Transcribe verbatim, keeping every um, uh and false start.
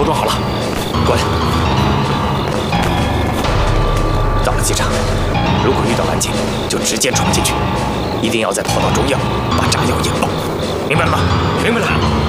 包装好了，过来。到了机场，如果遇到拦截，就直接闯进去，一定要在跑道中央把炸药引爆，明白了吗？ 明白了。